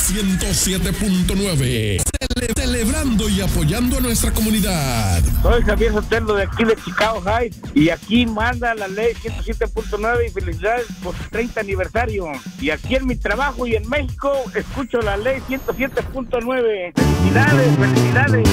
107.9. Celebrando y apoyando a nuestra comunidad. Soy Javier Sotelo de aquí de Chicago Heights y aquí manda la ley 107.9 y felicidades por su 30 aniversario. Y aquí en mi trabajo y en México escucho la ley 107.9. Felicidades, felicidades.